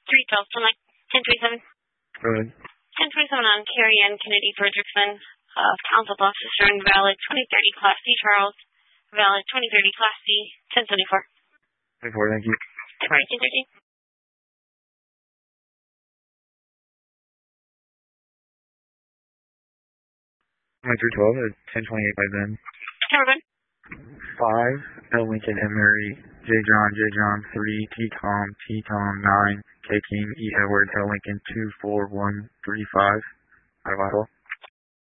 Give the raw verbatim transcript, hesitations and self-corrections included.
three twelve, ten twenty-seven. Go ahead. ten twenty-seven on Carrie Ann Kennedy Frederickson, uh, Council Bluffs, Sister, and valid twenty thirty Class C Charles, valid twenty thirty Class C, ten seventy-four. twenty-four, thank you. eighteen thirteen. twenty-three twelve at ten twenty-eight by then. Timberman. five, L Lincoln, M Mary, J John, J John, three, T Tom, T Tom, nine, K King, E Edward, L Lincoln, two four one three five. Out of Ottawa.